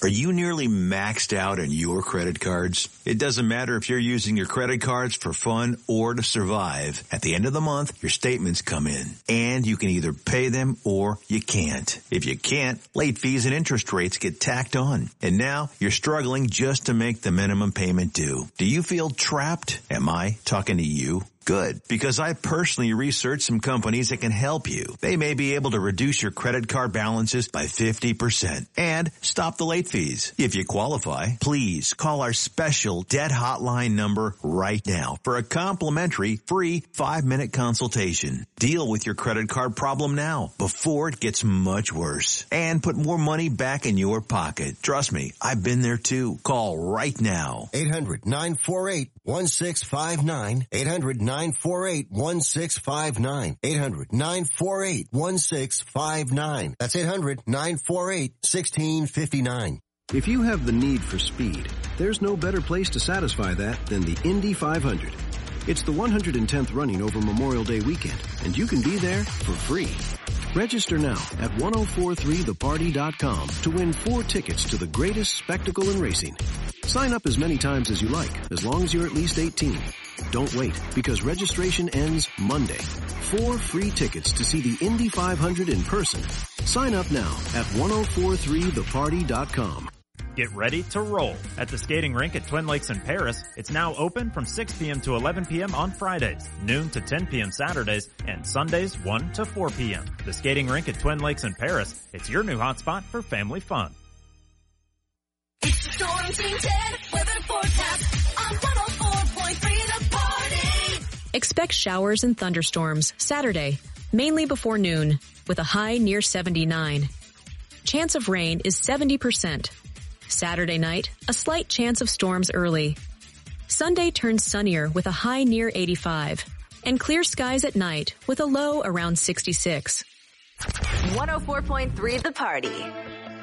Are you nearly maxed out on your credit cards? It doesn't matter if you're using your credit cards for fun or to survive. At the end of the month, your statements come in, and you can either pay them or you can't. If you can't, late fees and interest rates get tacked on. And now you're struggling just to make the minimum payment due. Do you feel trapped? Am I talking to you? Good, because I personally researched some companies that can help you. They may be able to reduce your credit card balances by 50% and stop the late fees. If you qualify, please call our special debt hotline number right now for a complimentary free 5-minute consultation. Deal with your credit card problem now before it gets much worse and put more money back in your pocket. Trust me, I've been there too. Call right now. 800-948-1659. 800-948-1659. 800-948-1659. That's 800-948-1659. If you have the need for speed, there's no better place to satisfy that than the Indy 500. It's the 110th running over Memorial Day weekend, and you can be there for free. Register now at 1043theparty.com to win 4 tickets to the greatest spectacle in racing. Sign up as many times as you like, as long as you're at least 18. Don't wait, because registration ends Monday. 4 free tickets to see the Indy 500 in person. Sign up now at 1043theparty.com. Get ready to roll. At the skating rink at Twin Lakes in Paris, it's now open from 6 p.m. to 11 p.m. on Fridays, noon to 10 p.m. Saturdays, and Sundays 1 to 4 p.m. The skating rink at Twin Lakes in Paris, it's your new hotspot for family fun. It's the Storm Team 10 weather forecast on 104.3 The Party. Expect showers and thunderstorms Saturday, mainly before noon, with a high near 79. Chance of rain is 70%. Saturday night, a slight chance of storms early. Sunday turns sunnier with a high near 85. And clear skies at night with a low around 66. 104.3 The Party.